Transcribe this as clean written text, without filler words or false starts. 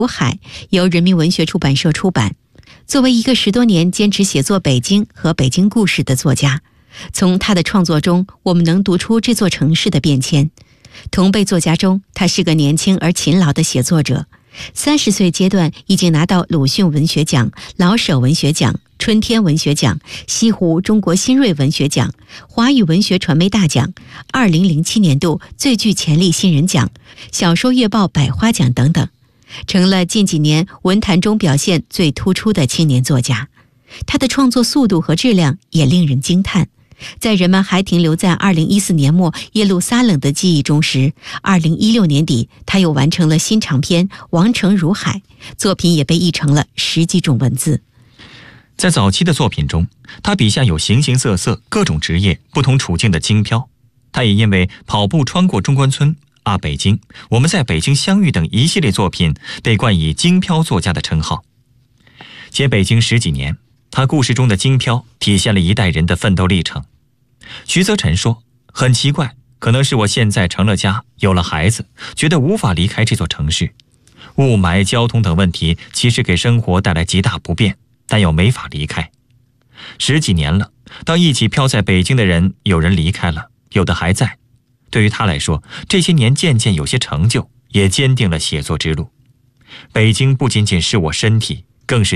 如海》由人民文学出版社出版。作为一个10多年坚持写作北京和北京故事的作家，从他的创作中，我们能读出这座城市的变迁。同辈作家中，他是个年轻而勤劳的写作者。30岁阶段已经拿到鲁迅文学奖、老舍文学奖、春天文学奖、西湖中国新锐文学奖、华语文学传媒大奖、2007年度最具潜力新人奖、小说月报百花奖等等，成了近几年文坛中表现最突出的青年作家。他的创作速度和质量也令人惊叹。在人们还停留在2014年末耶路撒冷的记忆中时，2016年底他又完成了新长篇《王城如海》，作品也被译成了10几种文字。 在早期的作品中，他笔下有形形色色、各种职业、不同处境的京漂。他也因为跑步穿过中关村、北京、我们在北京相遇等一系列作品，被冠以京漂作家的称号。写北京10几年，他故事中的京漂体现了一代人的奋斗历程。徐则臣说，很奇怪，可能是我现在成了家，有了孩子，觉得无法离开这座城市。雾霾、交通等问题其实给生活带来极大不便，但又没法离开。10几年了，当一起漂在北京的人，有人离开了，有的还在。对于他来说，这些年渐渐有些成就，也坚定了写作之路。北京不仅仅是我身体，更是